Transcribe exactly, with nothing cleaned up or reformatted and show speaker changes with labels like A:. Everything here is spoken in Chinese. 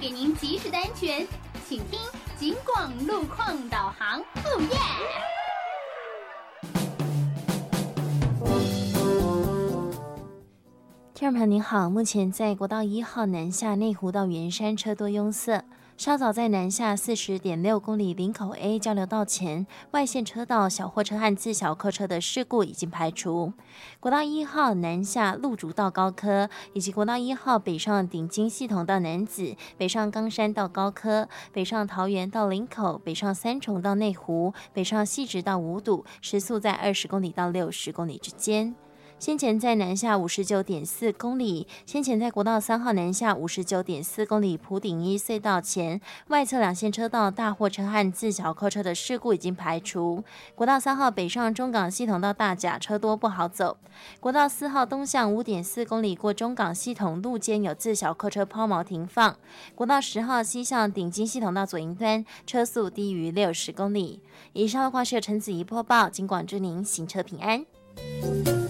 A: 给您及时的安全，请听警广路况导航。哦耶！
B: 听众朋友您好，目前在国道一号南下内湖到圆山车多拥塞，稍早在南下四十点六公里林口 A 交流道前外线车道小货车和自小客车的事故已经排除。国道一号南下鹿竹到高科，以及国道一号北上顶金系统到楠梓，北上冈山到高科，北上桃园到林口，北上三重到内湖，北上汐止到五堵，时速在二十公里到六十公里之间。先前在南下五十九点四公里，先前在国道三号南下五十九点四公里埔顶一隧道前外侧两线车道大货车和自小客车的事故已经排除。国道三号北上中港系统到大甲车多不好走。国道四号东向五点四公里过中港系统路肩有自小客车抛锚停放。国道十号西向顶金系统到左营端车速低于六十公里。以上的话是由陈子怡播报，警广祝您行车平安。